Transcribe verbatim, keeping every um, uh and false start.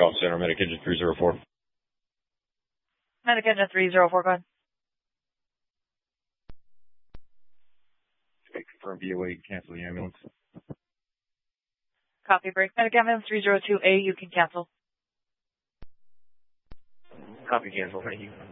Call Center, Medic Engine three zero four. Medic Engine three zero four, go ahead. Confirm V O A, cancel the ambulance. Copy, break. Medic Ambulance three zero two A, you can cancel. Copy, cancel, thank you.